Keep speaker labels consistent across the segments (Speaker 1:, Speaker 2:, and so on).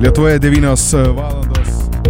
Speaker 1: Lietuvoje 9 valandos.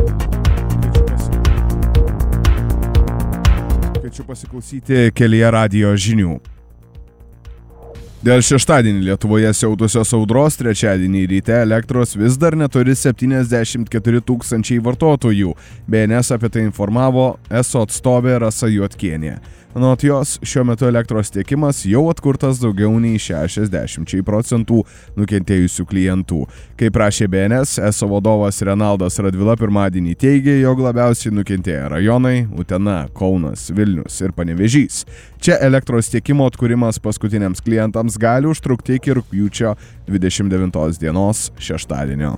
Speaker 1: Kviečiu pasiklausyti kelyje radijo žinių. Dėl šeštadienį Lietuvoje siautusios audros trečiadienį ryte elektros vis dar neturi 74 tūkstančiai vartotojų. BNS apie tai informavo ESO atstovė Rasa Juodkienė. Anot jos, šiuo metu elektros tiekimas jau atkurtas daugiau nei 60% nukentėjusių klientų. Kaip prašė BNS, ESO vadovas Renaldas Radvila pirmadienį teigė, jog labiausiai nukentėję rajonai Utena, Kaunas, Vilnius ir Panevėžys. Čia elektros tiekimo atkūrimas paskutiniams klientams gali užtrukti iki rugpjūčio 29 dienos šeštadienio.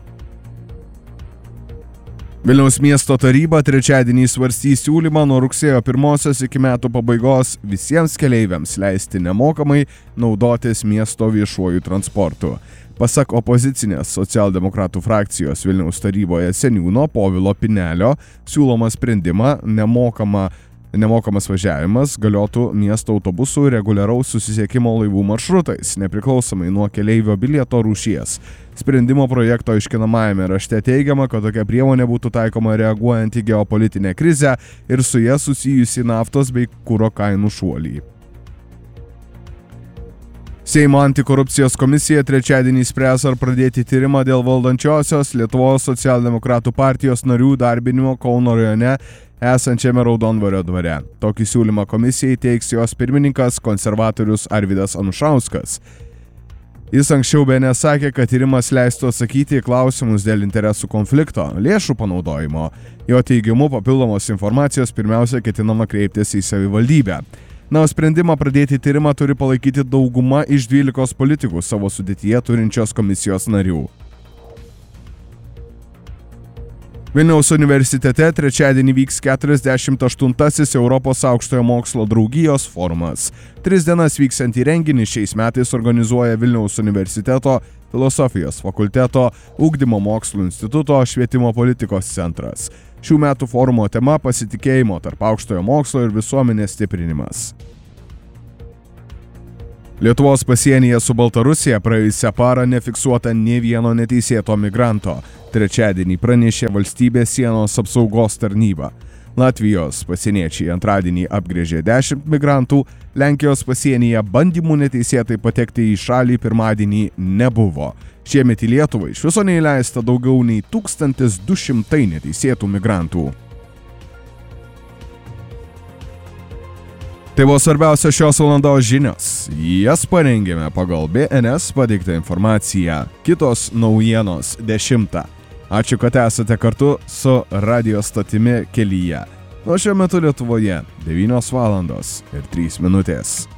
Speaker 1: Vilniaus miesto taryba trečiadienį svarstys siūlymą nuo rugsėjo 1 iki metų pabaigos visiems keleiviams leisti nemokamai naudotis miesto viešuoju transportu. Pasak opozicinės socialdemokratų frakcijos Vilniaus taryboje seniūno Povilo Pinelio, siūloma sprendimą nemokamas važiavimas galiotų miesto autobusų reguliaraus susisiekimo laivų maršrutais, nepriklausomai nuo keleivio bilieto rūšies. Sprendimo projekto aiškinamajame rašte teigiama, kad tokia priemonė būtų taikoma reaguojant į geopolitinę krizę ir su ja susijusi naftos bei kuro kainų šuolį. Seimo antikorupcijos komisija trečiadienį spręs ar pradėti tyrimą dėl valdančiosios Lietuvos socialdemokratų partijos narių darbinimo Kauno rajone esančiame Raudondvario dvare. Tokį siūlymą komisijai teiks jos pirmininkas konservatorius Arvydas Anušauskas. Jis anksčiau BNS sakė, kad tyrimas leistų atsakyti į klausimus dėl interesų konflikto, lėšų panaudojimo. Jo teigimu, papildomos informacijos pirmiausia ketinama kreiptis į savivaldybę. Na, o sprendimą pradėti tyrimą turi palaikyti dauguma iš 12 politikų savo sudėtyje turinčios komisijos narių. Vilniaus universitete trečiadienį vyks 48-asis Europos aukštojo mokslo draugijos forumas. 3 dienas vyksiantį renginį šiais metais organizuoja Vilniaus universiteto filosofijos fakulteto Ugdymo mokslų instituto švietimo politikos centras. Šių metų forumo tema – pasitikėjimo tarp aukštojo mokslo ir visuomenės stiprinimas. Lietuvos pasienyje su Baltarusija praėjusią parą nefiksuota nė vieno neteisėto migranto. Trečiadienį pranešė valstybės sienos apsaugos tarnyba. Latvijos pasieniečiai antradienį apgręžė 10 migrantų, Lenkijos pasienyje bandymų neteisėtai patekti į šalį pirmadienį nebuvo. Šiemet į Lietuvą iš viso neįleista daugiau nei 1200 neteisėtų migrantų. Tai buvo svarbiausia šios valandos žinios. Jas parengėme pagal BNS pateiktą informaciją. Kitos naujienos 10. Ačiū, kad esate kartu su radio stotimi kelyje. O šiuo metu Lietuvoje 9 valandos ir 3 minutės.